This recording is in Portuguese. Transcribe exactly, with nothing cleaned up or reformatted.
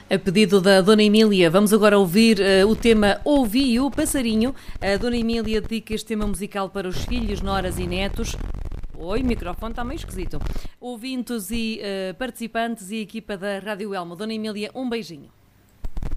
A pedido da Dona Emília, vamos agora ouvir uh, o tema Ouvi o Passarinho. A Dona Emília dedica este tema musical para os filhos, noras e netos. Oi, o microfone está meio esquisito. Ouvintes e uh, participantes e equipa da Rádio Elmo. Dona Emília, um beijinho.